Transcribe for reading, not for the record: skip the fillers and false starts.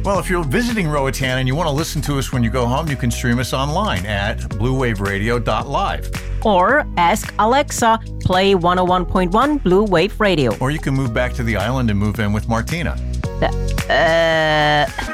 Well, if you're visiting Roatan and you want to listen to us when you go home, you can stream us online at bluewaveradio.live. Or ask Alexa, play 101.1 Blue Wave Radio. Or you can move back to the island and move in with Martina.